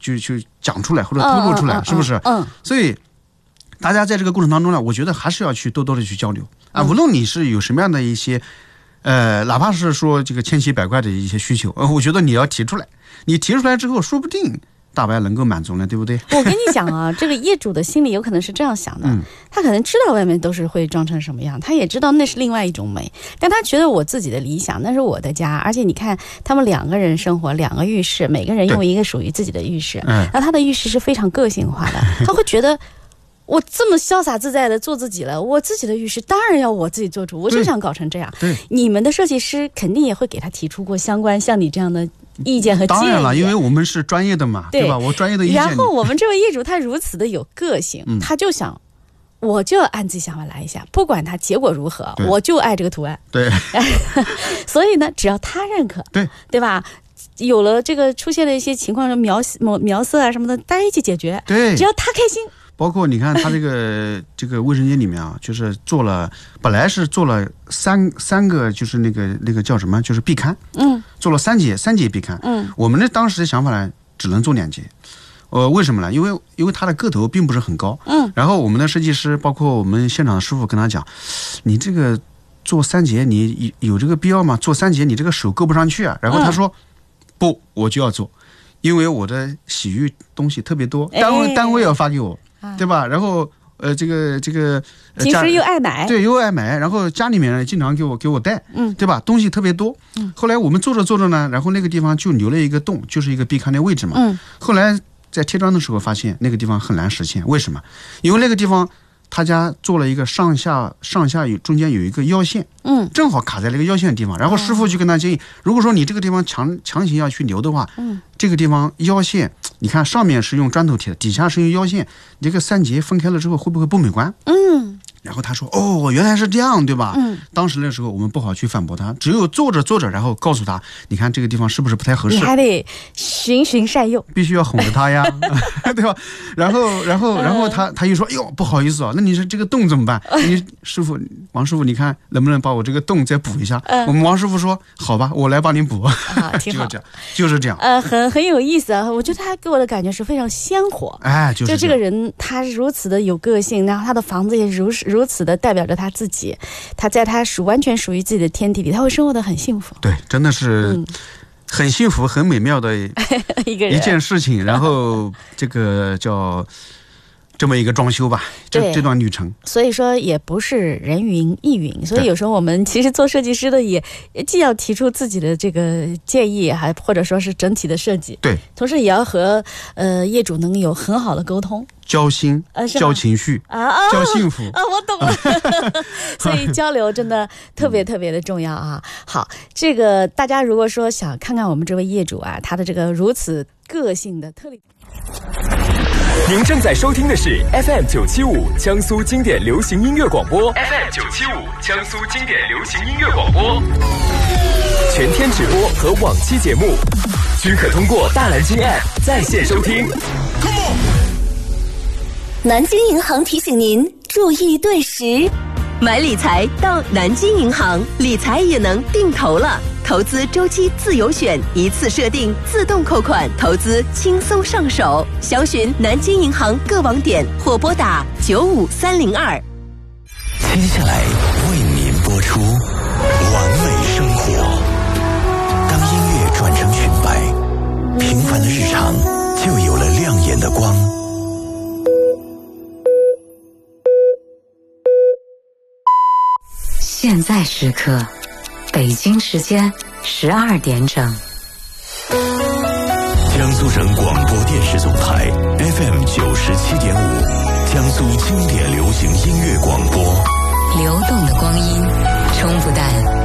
讲出来或者透露出来，是不是？所以大家在这个过程当中呢，我觉得还是要去多多的去交流啊，无论你是有什么样的一些哪怕是说这个千奇百怪的一些需求，我觉得你要提出来，你提出来之后，说不定大白能够满足呢，对不对？ 我跟你讲啊，这个业主的心里有可能是这样想的，他可能知道外面都是会装成什么样，他也知道那是另外一种美，但他觉得我自己的理想那是我的家，而且你看他们2个人生活2个浴室，每个人用一个属于自己的浴室，然后他的浴室是非常个性化的，他会觉得我这么潇洒自在的做自己了，我自己的浴室当然要我自己做主，我就想搞成这样。你们的设计师肯定也会给他提出过相关像你这样的意见和建议。 当然了，因为我们是专业的嘛， 对吧？我专业的意见。 然后我们这位业主他如此的有个性，他就想我就要按自己想法来一下，不管他结果如何，我就爱这个图案。对所以呢只要他认可，对吧，有了这个出现的一些情况，描色啊什么的，大家一起解决。对，只要他开心。 包括你看他这个卫生间里面啊，就是做了，本来是做了三个，就是那个叫什么，就是壁龛，做了3节壁龛，我们的当时的想法呢，只能做2节，为什么呢？因为他的个头并不是很高，然后我们的设计师，包括我们现场的师傅跟他讲，你这个做3节，你有这个必要吗？做3节你这个手够不上去啊。然后他说，不，我就要做，因为我的洗浴东西特别多，单位要发给我。对吧？然后这个平时又爱买， 对，又爱买，然后家里面呢经常给我带，对吧？东西特别多。后来我们做着呢，然后那个地方就留了一个洞，就是一个壁龛的位置嘛。后来在贴砖的时候发现那个地方很难实现，为什么？因为那个地方他家做了一个上下中间有一个腰线，正好卡在那个腰线的地方。然后师傅就跟他建议，如果说你这个地方强行要去留的话，这个地方腰线，你看上面是用砖头贴的，底下是用腰线，你这个3节分开了之后会不会不美观？然后他说，哦，原来是这样，对吧？当时那时候我们不好去反驳他，只有做着，然后告诉他，你看这个地方是不是不太合适？ 你还得循循善诱， 必须要哄着他呀，对吧？然后他又说，哎呦，不好意思啊，那你说这个洞怎么办？你王师傅，你看能不能把我这个洞再补一下？我们王师傅说，好吧，我来帮你补。 挺好， 就是这样。 很有意思啊！我觉得他给我的感觉是非常鲜活。就这个人，他如此的有个性，然后他的房子也如此的代表着他自己，他在他完全属于自己的天地里，他会生活得很幸福。 对，真的是很幸福、很美妙的一件事情。然后这个叫这么一个装修吧，这段旅程。 所以说也不是人云亦云，所以有时候我们其实做设计师的也既要提出自己的这个建议，还或者说是整体的设计，对，同时也要和业主能有很好的沟通。 交心，交情绪，交幸福啊！我懂了，所以交流真的特别特别的重要啊！好，这个大家如果说想看看我们这位业主啊，他的这个如此个性的特点。 您正在收听的是 FM975 江苏经典流行音乐广播 FM975 江苏经典流行音乐广播，全天直播和往期节目均可通过大蓝鲸 App 在线收听。 南京银行提醒您注意对时，买理财到南京银行，理财也能定投了。投资周期自由选，一次设定自动扣款，投资轻松上手。详询南京银行各网点或拨打95302。 接下来为您播出完美生活。当音乐转成裙摆，平凡的日常就有了亮眼的光。 现在时刻，北京时间12点整。 江苏省广播电视总台 FM97.5，江苏经典流行音乐广播。 流动的光阴，冲不淡